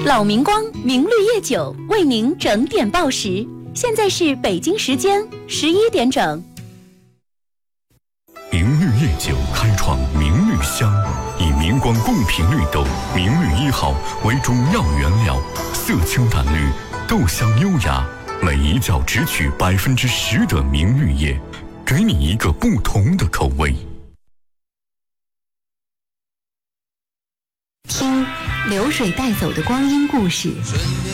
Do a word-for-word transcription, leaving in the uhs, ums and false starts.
老明光明绿叶酒为您整点报时，现在是北京时间十一点整。 明绿叶酒开创明绿香，以明光贡品绿豆明绿一号为主要原料，色清淡绿，豆香优雅，每一窖只取百分之十的明绿叶，给你一个不同的口味。 听流水带走的光阴故事。